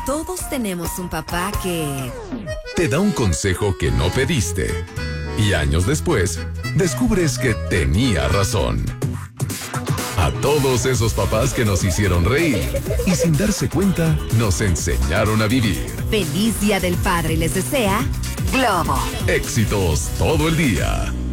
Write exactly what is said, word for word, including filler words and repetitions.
Todos tenemos un papá que... te da un consejo que no pediste. Y años después, descubres que tenía razón. A todos esos papás que nos hicieron reír y sin darse cuenta, nos enseñaron a vivir. Feliz Día del Padre les desea Globo. Éxitos todo el día.